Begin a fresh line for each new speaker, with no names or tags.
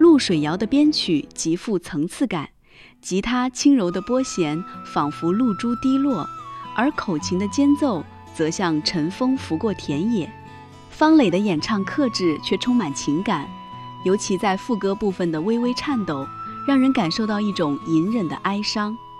露水谣的编曲极富层次感，吉他轻柔的拨弦仿佛露珠滴落，而口琴的间奏则像晨风拂过田野。方磊的演唱克制却充满情感，尤其在副歌部分的微微颤抖，让人感受到一种隐忍的哀伤。